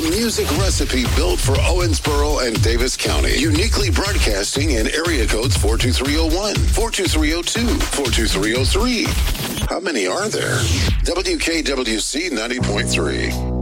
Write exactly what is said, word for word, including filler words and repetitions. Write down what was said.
music recipe built for Owensboro and Davis County. Uniquely broadcasting in area codes four two three oh one, four two three oh two, four two three oh three. How many are there? W K W C ninety point three.